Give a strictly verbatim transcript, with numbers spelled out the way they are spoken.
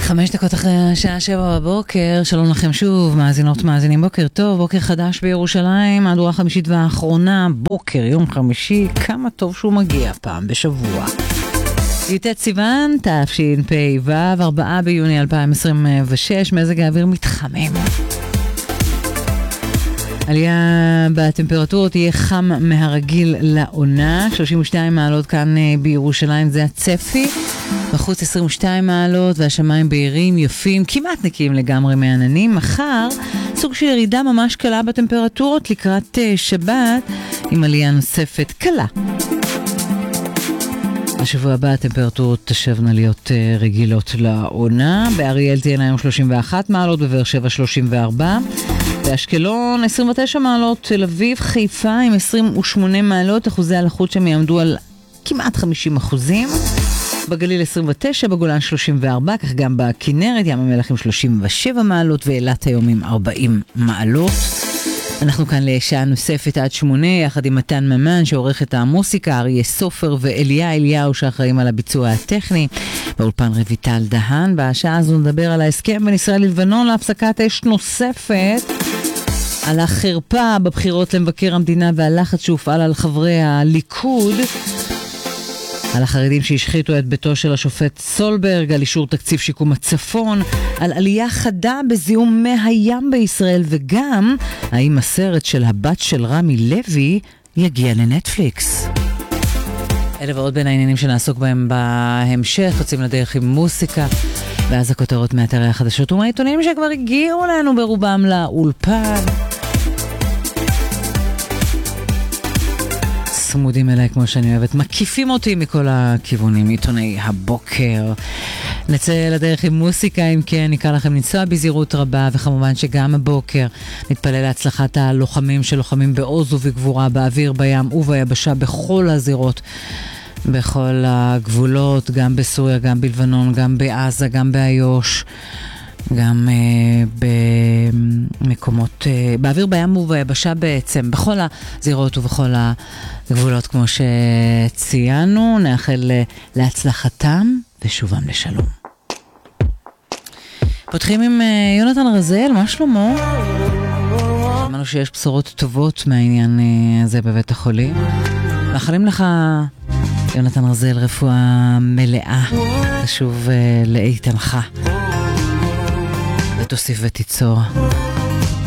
חמש דקות אחרי השעה שבע בבוקר, שלום לכם שוב, מאזינות מאזינים, בוקר טוב, בוקר חדש בירושלים, מהדורה חמישית והאחרונה, בוקר, יום חמישי, כמה טוב שהוא מגיע פעם בשבוע. י"ט סיוון, תשפ"ו, ארבעה ביוני אלפיים עשרים ושש, מזג האוויר מתחמם. עלייה בטמפרטורות יהיה חם מהרגיל לעונה, שלושים ושתיים מעלות כאן בירושלים, זה הצפי. בחוץ עשרים ושתיים מעלות והשמיים בהירים, יפים, כמעט נקיים לגמרי מעננים. מחר סוג של ירידה ממש קלה בטמפרטורות לקראת שבת, עם עלייה נוספת קלה. השבוע הבא הטמפרטורות תשבנה להיות רגילות לעונה. באריאל תהיינה היום שלושים ואחת מעלות, בבאר שבע שלושים וארבע, באשקלון עשרים ותשע מעלות, תל אביב, חיפה עם עשרים ושמונה מעלות, אחוזי הלחות שם יעמדו על כמעט חמישים אחוזים. בגליל עשרים ותשע, בגולן שלושים וארבע, כך גם בכנרת, ים המלח עם שלושים ושבע מעלות, ואילת היום עם ארבעים מעלות. אנחנו כאן לשעה נוספת עד שמונה, יחד עם מתן ממן שעורך את המוסיקה, אריה סופר ואליה אליהו שאחראים על הביצוע הטכני, באולפן רויטל דהן. בשעה הזו נדבר על ההסכם בין ישראל ללבנון להפסקת אש נוספת, על החרפה בבחירות למבקר המדינה והלחץ שהופעל על חברי הליכוד, על החרדים שהשחיתו את ביתו של השופט סולברג, על אישור תקציב שיקום הצפון, על עלייה חדה בזיהום מי הים בישראל, וגם האם הסרט של הבת של רמי לוי יגיע לנטפליקס. אלה ועוד בין העניינים שנעסוק בהם בהמשך, יוצאים לדרך עם מוסיקה, ואז הכותרות מאתרי החדשות ומהעיתונים שכבר הגיעו לנו ברובם לאולפן. צמודים אליי כמו שאני אוהבת, מקיפים אותי מכל הכיוונים, עיתוני הבוקר. נצא לדרך עם מוסיקה, אם כן, נקרא לכם לנסוע בזהירות רבה, וכמובן שגם הבוקר נתפלל להצלחת הלוחמים שלוחמים בעוז ובגבורה, באוויר, בים וביבשה, בכל הזירות, בכל הגבולות, גם בסוריה, גם בלבנון, גם בעזה, גם באיו"ש, גם uh, במקומות, uh, באוויר, בים וביבשה בעצם, בכל הזירות ובכל הגבולות כמו שציינו. נאחל uh, להצלחתם ושובם לשלום. פותחים עם uh, יונתן רזאל, מה שלמה? שמענו שיש בשורות טובות מהעניין uh, הזה בבית החולים. מאחלים לך, יונתן רזאל, רפואה מלאה, תשוב uh, לאיתנך. ותוסיף ותיצור.